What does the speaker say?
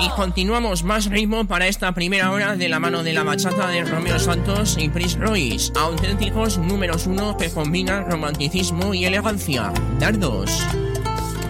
Y continuamos más ritmo para esta primera hora de la mano de la bachata de Romeo Santos y Prince Royce. Auténticos números 1 que combinan romanticismo y elegancia. Dardos.